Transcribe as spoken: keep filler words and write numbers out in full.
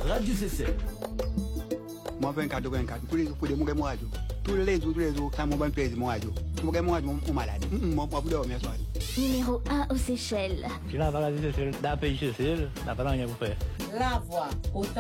Radio Seychelles. Moi vingt-quatre vingt-quatre tous les jours pour des mon radio. Tous les jours tous les jours ça mon bon plaisir mon radio. Mon mon radio mon malade. Moi moi pour dormir soir. Numéro un aux Seychelles. Tu n'as pas la vie Seychelles, d'un pays Seychelles, n'a pas rien à vous faire. La voix, autant